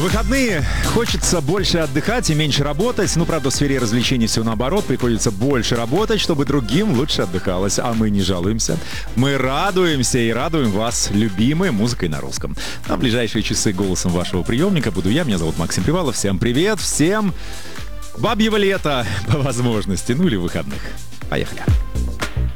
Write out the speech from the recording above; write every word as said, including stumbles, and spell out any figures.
Выходные хочется больше отдыхать и меньше работать. Ну, правда, в сфере развлечений все наоборот. Приходится больше работать, чтобы другим лучше отдыхалось. А мы не жалуемся. Мы радуемся и радуем вас любимой музыкой на русском. На ближайшие часы голосом вашего приемника буду я. Меня зовут Максим Привалов. Всем привет, всем бабьего лета по возможности. Ну или выходных. Поехали.